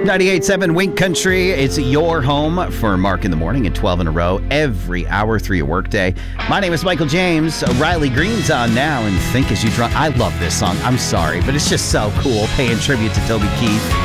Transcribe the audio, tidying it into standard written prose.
98.7 Wink Country. It's your home for Mark in the Morning at 12 in a row, every hour through your workday. My name is Michael James. Riley Green's on now, and Think As You Drunk. I love this song. I'm sorry, but it's just so cool, paying tribute to Toby Keith.